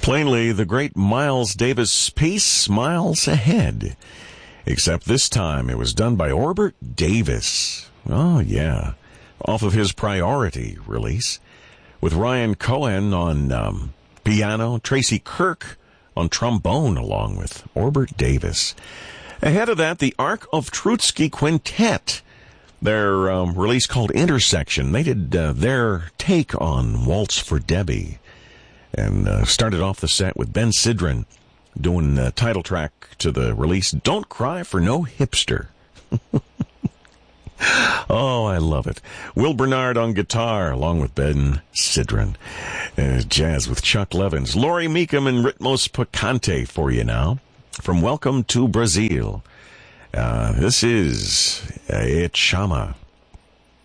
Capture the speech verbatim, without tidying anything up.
Plainly, the great Miles Davis piece, Miles Ahead. Except this time it was done by Orbert Davis. Oh, yeah. Off of his Priority release. With Ryan Cohen on um, piano, Tracy Kirk on trombone, along with Orbert Davis. Ahead of that, the Ark of Trutsky Quintet. Their um, release called Intersection. They did uh, their take on Waltz for Debbie. And uh, started off the set with Ben Sidran doing the title track to the release, Don't Cry for No Hipster. Oh, I love it. Will Bernard on guitar, along with Ben Sidran. Uh, jazz with Chuck Levins. Laurie Meekum and Ritmos Picante for you now. From Welcome to Brazil. Uh, this is uh, It Chama.